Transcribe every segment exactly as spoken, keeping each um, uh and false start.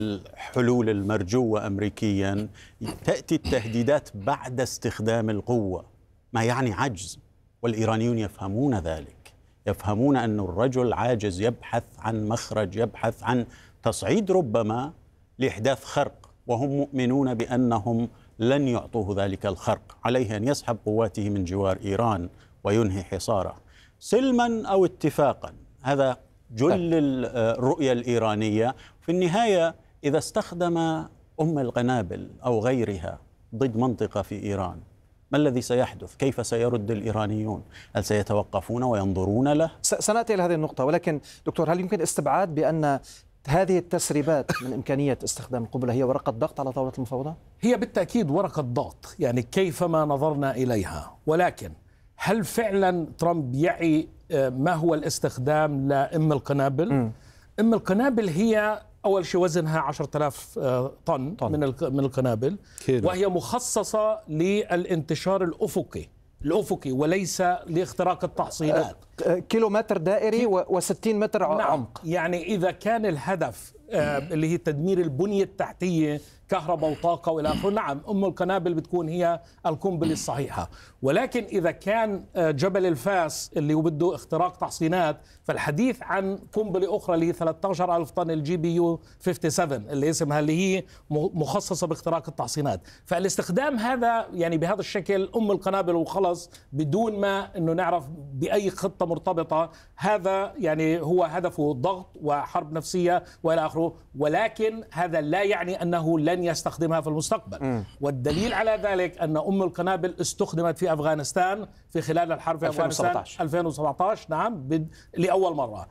الحلول المرجوة أمريكيا تأتي التهديدات بعد استخدام القوة، ما يعني عجز، والإيرانيون يفهمون ذلك، يفهمون أن الرجل عاجز، يبحث عن مخرج، يبحث عن تصعيد ربما لإحداث خرق، وهم مؤمنون بأنهم لن يعطوه ذلك الخرق. عليه أن يسحب قواته من جوار إيران وينهي حصاره سلما أو اتفاقا. هذا جل الرؤية الإيرانية. في النهاية إذا استخدم أم القنابل أو غيرها ضد منطقة في إيران، ما الذي سيحدث؟ كيف سيرد الإيرانيون؟ هل سيتوقفون وينظرون له؟ سنأتي إلى هذه النقطة، ولكن دكتور، هل يمكن استبعاد بأن هذه التسريبات من إمكانية استخدام القنبلة هي ورقة ضغط على طاولة المفاوضة؟ هي بالتأكيد ورقة ضغط، يعني كيفما نظرنا إليها، ولكن هل فعلا ترامب يعي ما هو الاستخدام لأم القنابل؟ م. أم القنابل هي أول شيء وزنها عشرة آلاف طن, طن. من من القنابل، وهي مخصصة للانتشار الأفقي الأفقي وليس لاختراق التحصينات. كيلو متر دائري وستين متر عمق. نعم. يعني إذا كان الهدف اللي هي تدمير البنية التحتية، كهرباء وطاقة وإلى آخره، نعم أم القنابل بتكون هي القنبلة الصحيحة. ولكن إذا كان جبل الفاس اللي هو بده اختراق تحصينات، فالحديث عن قنبلة أخرى اللي هي ثلاثة عشر ألف طن الجي بي يو سبعة وخمسين اللي اسمها اللي هي مخصصة باختراق التحصينات. فالاستخدام هذا يعني بهذا الشكل أم القنابل وخلص بدون ما أنه نعرف بأي خطة مرتبطة، هذا يعني هو هدفه ضغط وحرب نفسية وإلى آخره. ولكن هذا لا يعني أنه لن يستخدمها في المستقبل. م. والدليل على ذلك أن أم القنابل استخدمت في أفغانستان في خلال الحرب في أفغانستان ألفين وسبعة عشر، نعم، لأول مرة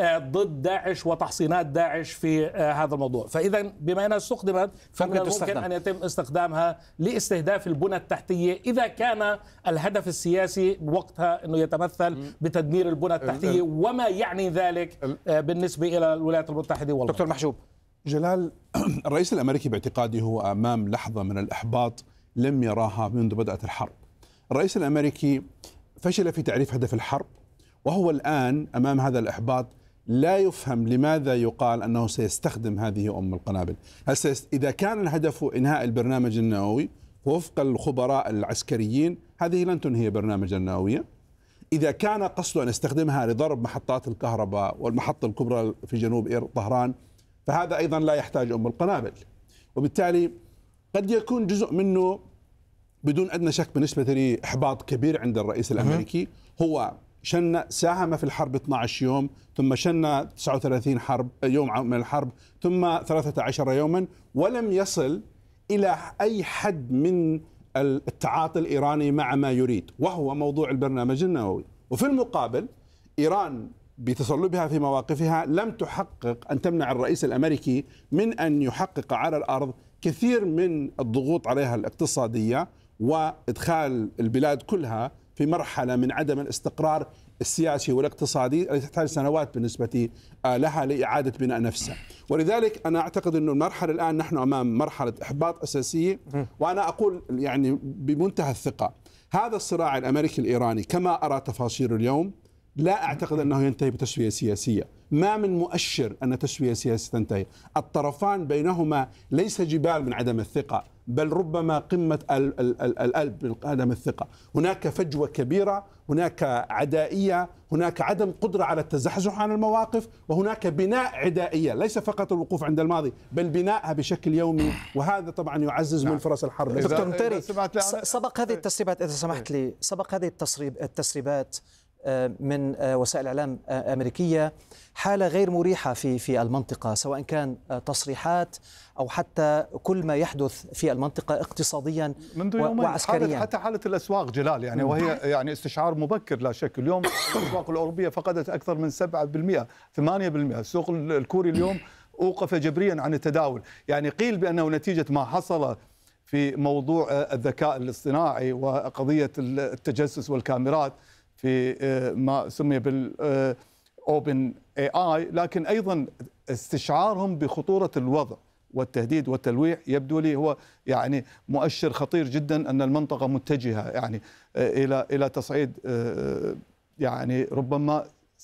ضد داعش وتحصينات داعش في هذا الموضوع. فإذا بما أنها استخدمت فمن الممكن أن يتم استخدامها لاستهداف البنى التحتية إذا كان الهدف السياسي وقتها أنه يتمثل بتدمير البنى التحتية، وما يعني ذلك بالنسبة إلى الولايات المتحدة والله. دكتور محجوب. جلال، الرئيس الأمريكي باعتقادي هو أمام لحظة من الإحباط لم يراها منذ بدأت الحرب. الرئيس الأمريكي فشل في تعريف هدف الحرب، وهو الآن أمام هذا الإحباط لا يفهم لماذا يقال أنه سيستخدم هذه أم القنابل. هل سيست... إذا كان الهدف إنهاء البرنامج النووي، وفق الخبراء العسكريين هذه لن تنهي برنامجا نوويا. إذا كان قصده أن يستخدمها لضرب محطات الكهرباء والمحطة الكبرى في جنوب طهران، فهذا أيضا لا يحتاج أم القنابل. وبالتالي قد يكون جزء منه بدون أدنى شك بالنسبة لي إحباط كبير عند الرئيس الأمريكي. هو شن ساهم في الحرب اثني عشر يوم، ثم شن تسعة وثلاثين حرب يوم من الحرب، ثم ثلاثة عشر يوما، ولم يصل إلى أي حد من التعاطي الإيراني مع ما يريد، وهو موضوع البرنامج النووي. وفي المقابل إيران بتصلبها في مواقفها لم تحقق أن تمنع الرئيس الأمريكي من أن يحقق على الأرض كثير من الضغوط عليها الاقتصادية، وإدخال البلاد كلها في مرحلة من عدم الاستقرار السياسي والاقتصادي التي تحتاج سنوات بالنسبة لها لإعادة بناء نفسها. ولذلك أنا أعتقد أن المرحلة الآن نحن أمام مرحلة إحباط أساسية، وأنا أقول يعني بمنتهى الثقة هذا الصراع الأمريكي الإيراني كما أرى تفاصيل اليوم لا أعتقد أنه ينتهي بتسوية سياسية. ما من مؤشر أن تسوية سياسية تنتهي. الطرفان بينهما ليس جبال من عدم الثقة، بل ربما قمة القلب من عدم الثقة. هناك فجوة كبيرة، هناك عدائية، هناك عدم قدرة على التزحزح عن المواقف، وهناك بناء عدائية، ليس فقط الوقوف عند الماضي بل بنائها بشكل يومي، وهذا طبعا يعزز نعم. من فرص الحرب. دكتور متيري، سبق هذه التسريبات إذا سمحت لي سبق هذه التسريبات من وسائل إعلام أمريكية حالة غير مريحة في في المنطقة، سواء كان تصريحات أو حتى كل ما يحدث في المنطقة اقتصاديا منذ وعسكريا. حتى حالة الأسواق جلال يعني، وهي يعني استشعار مبكر لا شك. اليوم الأسواق الأوروبية فقدت أكثر من سبعة بالمئة ثمانية بالمئة. السوق الكوري اليوم أوقف جبريا عن التداول. يعني قيل بأنه نتيجة ما حصل في موضوع الذكاء الاصطناعي وقضية التجسس والكاميرات في ما سمي بال اوبن اي اي، لكن ايضا استشعارهم بخطوره الوضع والتهديد والتلويح يبدو لي هو يعني مؤشر خطير جدا ان المنطقه متجهه يعني الى الى تصعيد يعني ربما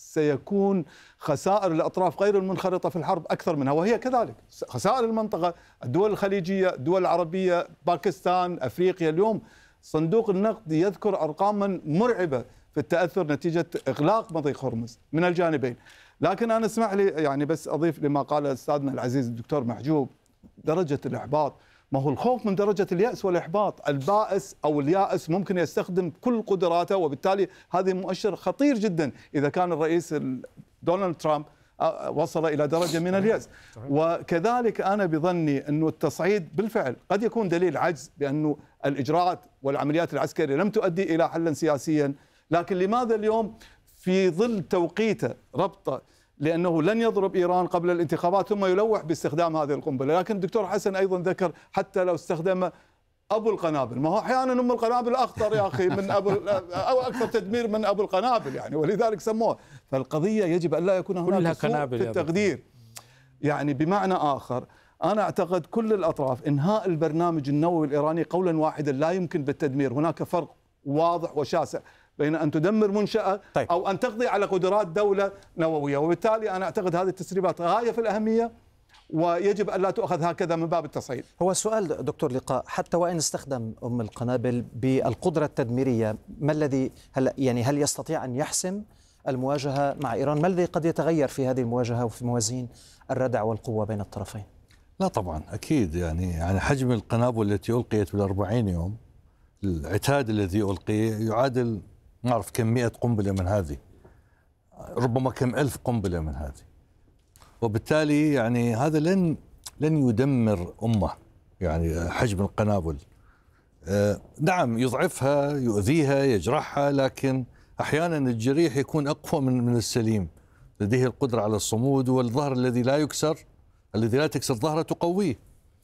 سيكون خسائر الأطراف غير المنخرطة في الحرب أكثر منها، وهي كذلك خسائر المنطقة، الدول الخليجية، الدول العربية، باكستان، أفريقيا. اليوم صندوق النقد يذكر أرقاما مرعبة في التأثر نتيجة إغلاق مضيق هرمز من الجانبين. لكن أنا اسمح لي يعني بس أضيف لما قال أستاذنا العزيز الدكتور محجوب، درجة الإحباط، ما هو الخوف من درجة اليأس والإحباط. البائس أو اليائس ممكن يستخدم كل قدراته، وبالتالي هذه مؤشر خطير جدا إذا كان الرئيس دونالد ترامب وصل إلى درجة من اليأس. وكذلك أنا بظني أنه التصعيد بالفعل قد يكون دليل عجز، بأنه الإجراءات والعمليات العسكرية لم تؤدي إلى حل سياسيا. لكن لماذا اليوم في ظل توقيته ربطه، لأنه لن يضرب إيران قبل الانتخابات ثم يلوح باستخدام هذه القنبلة. لكن الدكتور حسن أيضا ذكر حتى لو استخدم أبو القنابل، ما هو أحيانا أم القنابل أخطر يا أخي من أبو أو أكثر تدمير من أبو القنابل يعني، ولذلك سموه. فالقضية يجب أن لا يكون هناك سوء في التقدير. يعني بمعنى آخر أنا أعتقد كل الأطراف إنهاء البرنامج النووي الإيراني قولا واحدا لا يمكن بالتدمير. هناك فرق واضح وشاسع بين أن تدمر منشأة طيب. أو أن تقضي على قدرات دولة نووية. وبالتالي أنا أعتقد هذه التسريبات غاية في الأهمية، ويجب أن لا تؤخذ هكذا من باب التصعيد. هو سؤال دكتور لقاء، حتى وإن استخدم أم القنابل بالقدرة التدميرية، ما الذي هل يعني هل يستطيع أن يحسم المواجهة مع إيران؟ ما الذي قد يتغير في هذه المواجهة وفي موازين الردع والقوة بين الطرفين؟ لا طبعا أكيد، يعني يعني حجم القنابل التي ألقيت بالأربعين يوم، العتاد الذي ألقي يعادل ما أعرف كم مئة قنبلة من هذه، ربما كم ألف قنبلة من هذه. وبالتالي يعني هذا لن لن يدمر أمة، يعني حجم القنابل آه نعم يضعفها، يؤذيها، يجرحها، لكن أحيانا الجريح يكون أقوى من من السليم، لديه القدرة على الصمود، والظهر الذي لا يكسر، الذي لا تكسر ظهره تقويه.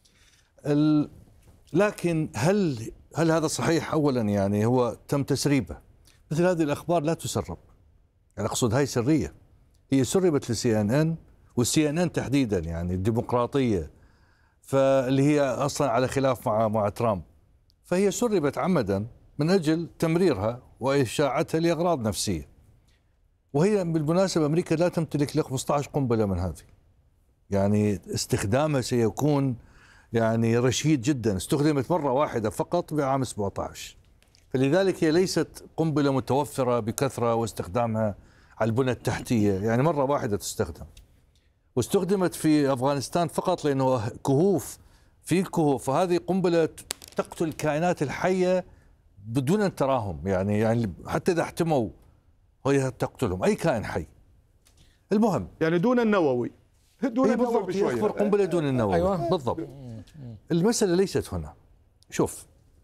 لكن هل هل هذا صحيح؟ أولا يعني هو تم تسريبه، مثل هذه الأخبار لا تسرب، يعني أقصد هاي سرية، هي سربت لسي ان ان، والسي ان ان تحديدا يعني الديمقراطية، فاللي هي أصلا على خلاف مع مع ترامب، فهي سربت عمدا من أجل تمريرها وإشاعتها لأغراض نفسية. وهي بالمناسبة أمريكا لا تمتلك لك خمسة عشر قنبلة من هذه، يعني استخدامها سيكون يعني رشيد جدا، استخدمت مرة واحدة فقط بعام سبعة عشر، فلذلك هي ليست قنبلة متوفرة بكثرة واستخدامها على البنى التحتية، يعني مرة واحدة تستخدم. واستخدمت في أفغانستان فقط لأنه كهوف، في كهوف، وهذه قنبلة تقتل الكائنات الحية بدون أن تراهم، يعني يعني حتى إذا احتموا هي تقتلهم، أي كائن حي. المهم يعني دون النووي، دون النووي بشوية، أكبر قنبلة دون النووي. أيوة. بالضبط. المسألة ليست هنا. شوف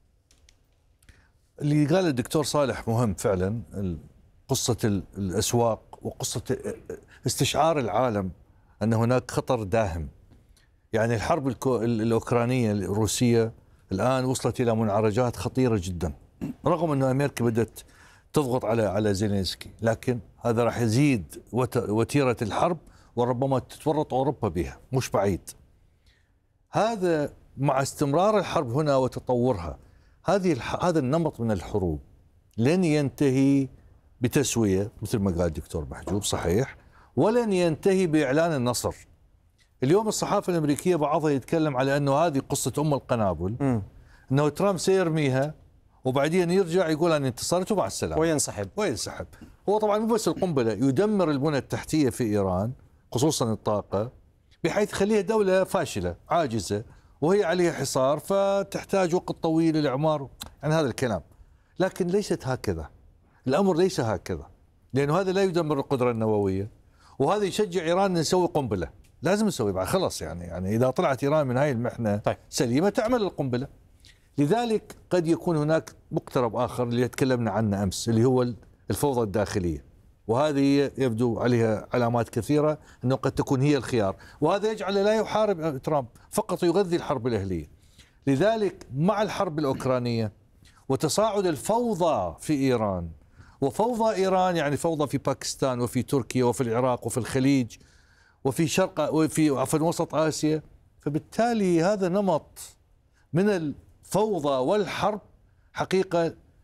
اللي قال الدكتور صالح مهم فعلا، قصة الأسواق وقصة استشعار العالم أن هناك خطر داهم. يعني الحرب الأوكرانية الروسية الآن وصلت إلى منعرجات خطيرة جدا، رغم أن أمريكا بدأت تضغط على على زيلينسكي، لكن هذا راح يزيد وتيرة الحرب وربما تتورط أوروبا بها، مش بعيد. هذا مع استمرار الحرب هنا وتطورها، هذه هذا النمط من الحروب لن ينتهي بتسوية مثل ما قال الدكتور محجوب، صحيح، ولن ينتهي بإعلان النصر. اليوم الصحافة الأمريكية بعضها يتكلم على أنه هذه قصة أم القنابل، م. أنه ترامب سيرميها وبعدين يرجع يقول أنا انتصرت ومع السلامة وينسحب وينسحب. هو طبعا مو بس القنبلة، يدمر البنى التحتية في إيران خصوصا الطاقة، بحيث يخليها دولة فاشلة عاجزة وهي عليها حصار فتحتاج وقت طويل للإعمار، يعني هذا الكلام. لكن ليست هكذا، الأمر ليس هكذا، لأنه هذا لا يدمر القدرة النووية، وهذا يشجع إيران أن نسوي قنبلة، لازم نسوي بعد خلص، يعني يعني إذا طلعت إيران من هاي المحنة طيب. سليمة تعمل القنبلة. لذلك قد يكون هناك مقترب آخر اللي تكلمنا عنه أمس، اللي هو الفوضى الداخلية، وهذه يبدو عليها علامات كثيرة أنه قد تكون هي الخيار، وهذا يجعل لا يحارب ترامب، فقط يغذي الحرب الأهلية. لذلك مع الحرب الأوكرانية وتصاعد الفوضى في إيران، وفوضى إيران يعني فوضى في باكستان وفي تركيا وفي العراق وفي الخليج وفي شرق وفي في وسط آسيا، فبالتالي هذا نمط من الفوضى والحرب حقيقة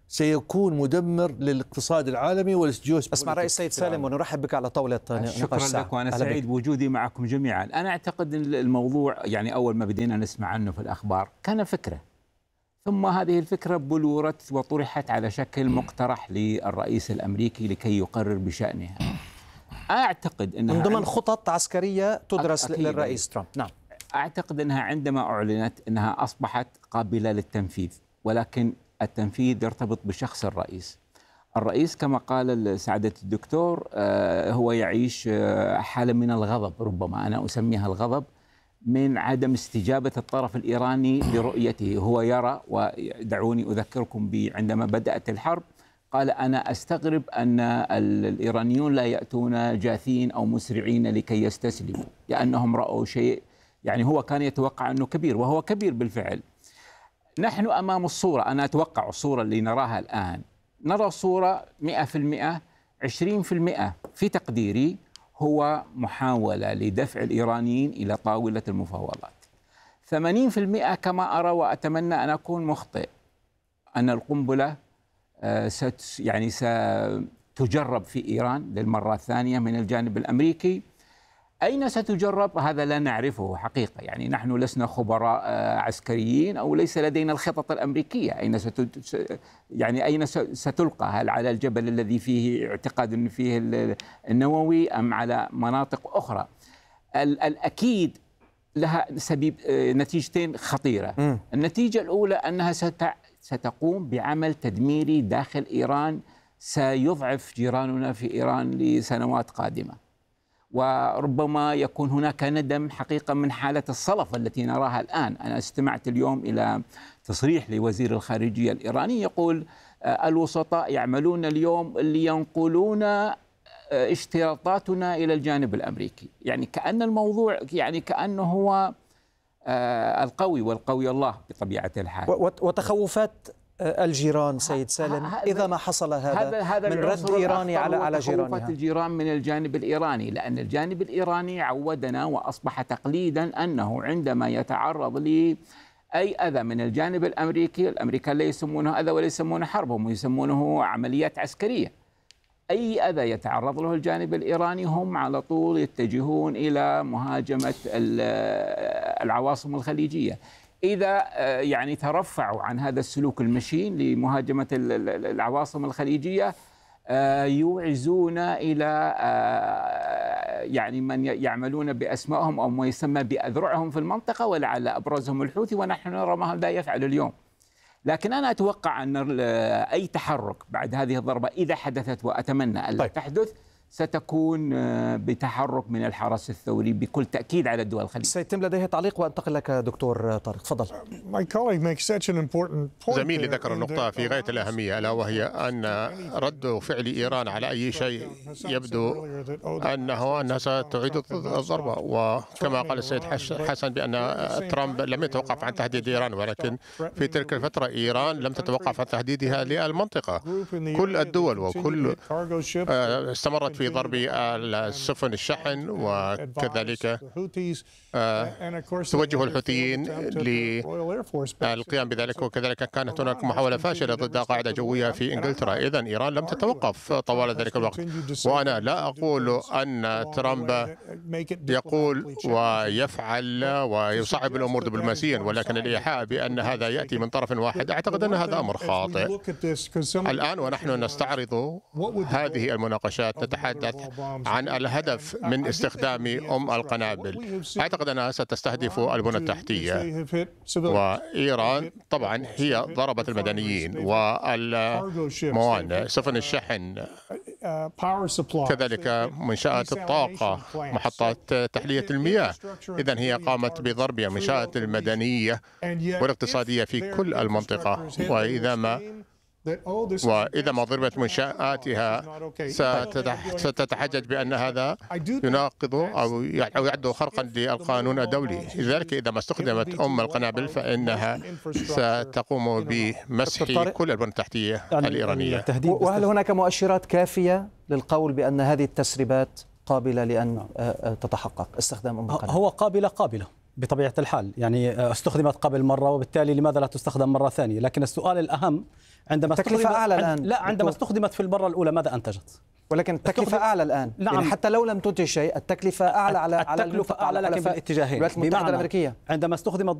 سيكون مدمر للاقتصاد العالمي والجيوسبوليتيك. اسمع رأي السيد سالم ونرحب بك على طاولة نقاش شكرا لك، وأنا سعيد بوجودي معكم جميعا. أنا أعتقد أن الموضوع يعني أول ما بدينا نسمع عنه في الأخبار كان فكرة، ثم هذه الفكرة بلورت وطرحت على شكل مقترح للرئيس الأمريكي لكي يقرر بشأنها. أعتقد أنها من ضمن خطط عسكرية تدرس للرئيس ترامب. نعم، أعتقد أنها عندما أعلنت أنها أصبحت قابلة للتنفيذ، ولكن التنفيذ يرتبط بشخص الرئيس. الرئيس كما قال سعادة الدكتور هو يعيش حالة من الغضب، ربما أنا أسميها الغضب، من عدم استجابة الطرف الإيراني لرؤيته. هو يرى، ودعوني أذكركم عندما بدأت الحرب قال أنا أستغرب أن الإيرانيون لا يأتون جاثين أو مسرعين لكي يستسلموا، لأنهم رأوا شيء يعني هو كان يتوقع أنه كبير، وهو كبير بالفعل. نحن أمام الصورة، أنا أتوقع الصورة اللي نراها الآن، نرى صورة مئة في المئة، عشرين في المئة في تقديري هو محاولة لدفع الإيرانيين إلى طاولة المفاوضات. ثمانين في المئة كما أرى، وأتمنى أن أكون مخطئ، أن القنبلة ست يعني ستجرب في إيران للمرة الثانية من الجانب الأمريكي. أين ستجرب هذا لا نعرفه حقيقة، يعني نحن لسنا خبراء عسكريين أو ليس لدينا الخطط الأمريكية. أين ست يعني أين ستلقى؟ هل على الجبل الذي فيه اعتقاد أن فيه النووي أم على مناطق أخرى؟ الأكيد لها سبيب نتيجتين خطيرة. م. النتيجة الأولى أنها ستقوم بعمل تدميري داخل إيران سيضعف جيراننا في إيران لسنوات قادمة، وربما يكون هناك ندم حقيقة من حالة الصلف التي نراها الآن. أنا استمعت اليوم إلى تصريح لوزير الخارجية الإيراني يقول الوسطاء يعملون اليوم لينقلون اشتراطاتنا إلى الجانب الأمريكي، يعني كأن الموضوع يعني كأنه هو القوي، والقوي الله بطبيعة الحال. وتخوفات الجيران سيد سالم إذا ما حصل هذا, هذا من رد إيراني على على جيرانها. تخوفات الجيران من الجانب الإيراني، لأن الجانب الإيراني عودنا وأصبح تقليدا أنه عندما يتعرض لأي أذى من الجانب الأمريكي، الأمريكان لا يسمونه أذى ولا يسمونه حرب، هم يسمونه عمليات عسكرية. أي أذى يتعرض له الجانب الإيراني هم على طول يتجهون إلى مهاجمة العواصم الخليجية. إذا يعني ترفعوا عن هذا السلوك المشين لمهاجمة العواصم الخليجية يوعزون إلى يعني من يعملون بأسمائهم أو ما يسمى بأذرعهم في المنطقة، ولعل أبرزهم الحوثي، ونحن نرى ما هذا يفعل اليوم. لكن أنا أتوقع أن أي تحرك بعد هذه الضربة إذا حدثت، وأتمنى أن لا تحدث، ستكون بتحرك من الحرس الثوري بكل تأكيد على الدول الخليج. سيد تم لديه تعليق وأنتقل لك دكتور طارق، تفضل. زميلي ذكر النقطة في غاية الأهمية، ألا وهي أن رد فعل إيران على أي شيء يبدو أنه أنها ستعيد الضربة، وكما قال السيد حسن بأن ترامب لم يتوقف عن تهديد إيران، ولكن في تلك الفترة إيران لم تتوقف عن تهديدها للمنطقة. كل الدول وكل استمرت في ضرب السفن الشحن، وكذلك توجه الحوثيين للقيام بذلك، وكذلك كانت هناك محاولة فاشلة ضد قاعدة جوية في إنجلترا. إذن إيران لم تتوقف طوال ذلك الوقت. وأنا لا أقول أن ترامب يقول ويفعل ويصعب الأمور دبلوماسيا، ولكن الإيحاء بأن هذا يأتي من طرف واحد أعتقد أن هذا أمر خاطئ. الآن ونحن نستعرض هذه المناقشات نتحدث عن الهدف من استخدام أم القنابل. أعتقد أنها ستستهدف البنى التحتية، وإيران طبعا هي ضربت المدنيين والموانئ، سفن الشحن، كذلك منشآت الطاقة، محطات تحلية المياه. إذن هي قامت بضرب المنشآت المدنية والاقتصادية في كل المنطقة، وإذا ما وإذا ما ضربت منشآتها ستتحجج بأن هذا يناقض أو يعد خرقا للقانون الدولي. لذلك إذا ما استخدمت أم القنابل فإنها ستقوم بمسح كل البنى التحتية الإيرانية. وهل هناك مؤشرات كافية للقول بأن هذه التسريبات قابلة لأن تتحقق استخدام أم القنابل؟ هو قابلة قابلة بطبيعة الحال، يعني استخدمت قبل مرة وبالتالي لماذا لا تستخدم مرة ثانية؟ لكن السؤال الأهم عندما التكلفة أعلى الآن. لا، عندما استخدمت في المرة الأولى ماذا أنتجت؟ ولكن التكلفة أعلى الآن. نعم. يعني حتى لو لم تنتج شيء التكلفة أعلى على التكلفة أعلى لكن بالاتجاهين. الولايات المتحدة الأمريكية عندما استخدمت